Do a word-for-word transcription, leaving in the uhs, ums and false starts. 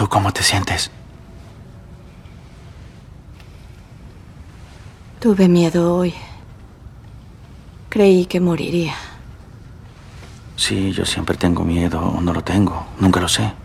¿Tú cómo te sientes? Tuve miedo hoy. Creí que moriría. Sí, yo siempre tengo miedo, o no lo tengo. Nunca lo sé.